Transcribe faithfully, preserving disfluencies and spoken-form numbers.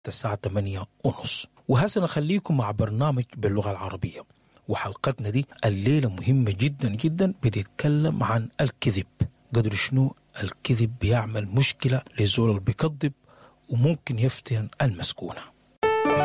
الساعة ثمانية ونص. وهسه نخليكم مع برنامج باللغة العربية، وحلقتنا دي الليلة مهمة جدا جدا، بتتكلم عن الكذب. قدر شنو الكذب بيعمل مشكلة للزول اللي بيكذب، وممكن يفتن المسكونة.